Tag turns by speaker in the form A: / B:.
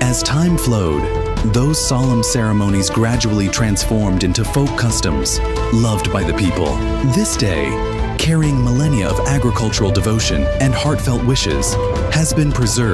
A: As time flowed, those solemn ceremonies gradually transformed into folk customs, loved by the people. This day, carrying millennia of agricultural devotion and heartfelt wishes, has been preserved